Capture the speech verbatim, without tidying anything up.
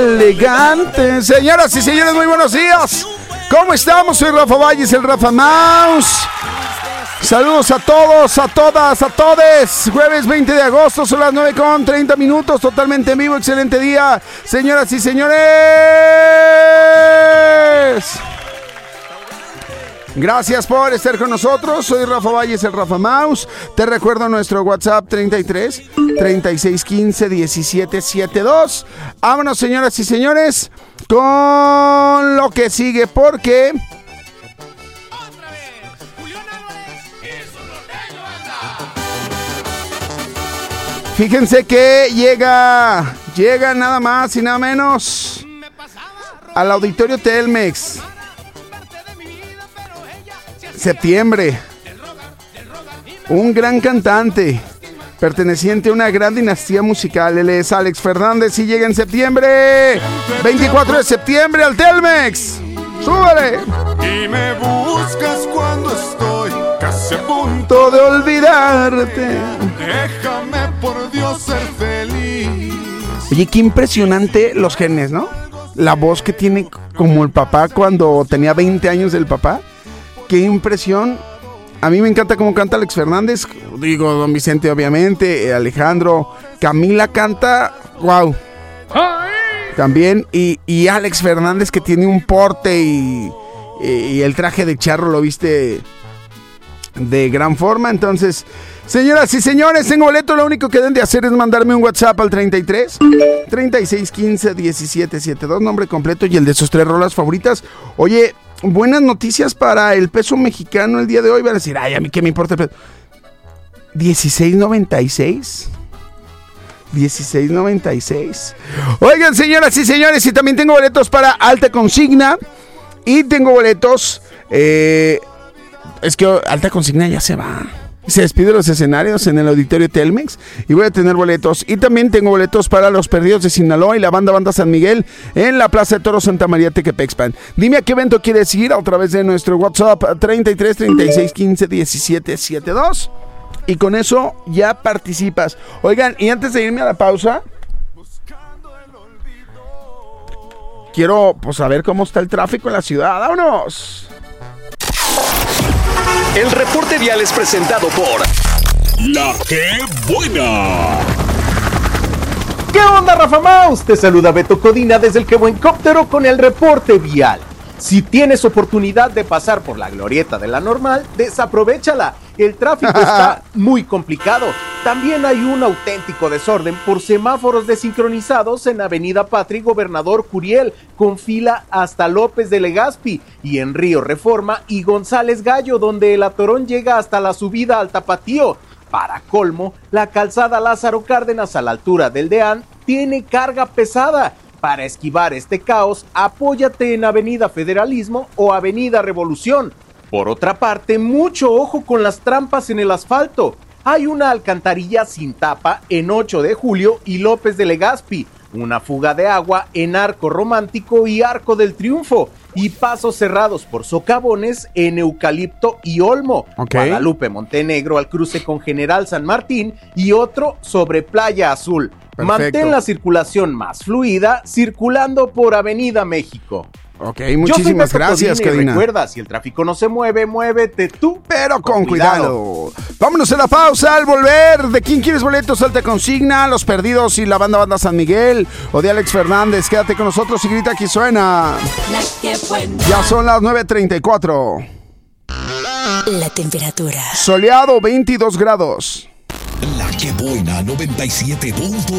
Elegante. Señoras y señores, muy buenos días. ¿Cómo estamos? Soy Rafa Valles, el Rafa Mouse. Saludos a todos, a todas, a todes. Jueves veinte de agosto, son las nueve con treinta minutos, totalmente en vivo. Excelente día, señoras y señores. Gracias por estar con nosotros. Soy Rafa Valles, el Rafa Mouse. Te recuerdo nuestro WhatsApp treinta y tres, treinta y seis, quince, diecisiete, setenta y dos. Vámonos, señoras y señores, con lo que sigue, porque fíjense que llega, llega nada más y nada menos al Auditorio Telmex. Septiembre. Un gran cantante perteneciente a una gran dinastía musical. Él es Alex Fernández y llega en septiembre. veinticuatro de septiembre al Telmex. ¡Súbele! Y me buscas cuando estoy casi a punto de olvidarte. Déjame por Dios ser feliz. Oye, qué impresionante los genes, ¿no? La voz que tiene como el papá cuando tenía veinte años del papá. Qué impresión. A mí me encanta cómo canta Alex Fernández. Digo, Don Vicente, obviamente. Alejandro. Camila canta. ¡Wow! También. Y, y Alex Fernández, que tiene un porte y, y el traje de charro lo viste de gran forma. Entonces, señoras y señores, tengo boleto. Lo único que deben de hacer es mandarme un WhatsApp al treinta y tres, treinta y seis, quince, diecisiete, setenta y dos. Nombre completo y el de sus tres rolas favoritas. Oye, buenas noticias para el peso mexicano el día de hoy. Van a decir, ay, a mí qué me importa el peso. dieciséis noventa y seis. dieciséis noventa y seis. Oigan, señoras y señores, y también tengo boletos para Alta Consigna. Y tengo boletos. Eh, es que Alta Consigna ya se va. Se despide de los escenarios en el Auditorio Telmex y voy a tener boletos. Y también tengo boletos para Los Perdidos de Sinaloa y la banda Banda San Miguel en la Plaza de Toros Santa María Tequepexpan. Dime a qué evento quieres ir a través de nuestro WhatsApp treinta y tres, treinta y seis, quince, diecisiete, setenta y dos. Y con eso ya participas. Oigan, y antes de irme a la pausa, quiero pues saber cómo está el tráfico en la ciudad. ¡Vámonos! El reporte vial es presentado por La Que Buena. ¿Qué onda, Rafa Mouse? Te saluda Beto Codina desde el Que Buencóptero con el reporte vial. Si tienes oportunidad de pasar por la glorieta de la Normal, desaprovéchala. El tráfico está muy complicado. También hay un auténtico desorden por semáforos desincronizados en Avenida Patri Gobernador Curiel, con fila hasta López de Legazpi, y en Río Reforma y González Gallo, donde el atorón llega hasta la subida al Tapatío. Para colmo, la calzada Lázaro Cárdenas a la altura del Deán tiene carga pesada. Para esquivar este caos, apóyate en Avenida Federalismo o Avenida Revolución. Por otra parte, mucho ojo con las trampas en el asfalto. Hay una alcantarilla sin tapa en ocho de julio y López de Legazpi, una fuga de agua en Arco Romántico y Arco del Triunfo, y pasos cerrados por socavones en Eucalipto y Olmo, okay. Guadalupe Montenegro al cruce con General San Martín y otro sobre Playa Azul. Perfecto. Mantén la circulación más fluida circulando por Avenida México. Ok, muchísimas gracias, Cadena. Recuerda, si el tráfico no se mueve, muévete tú, pero con, con cuidado. cuidado. Vámonos a la pausa. Al volver, ¿de quién quieres boletos? Alta Consigna, Los Perdidos y la banda Banda San Miguel, o de Alex Fernández. Quédate con nosotros y grita, aquí suena. Ya son las nueve treinta y cuatro. La temperatura. Soleado, veintidós grados. La Que Buena, noventa y siete punto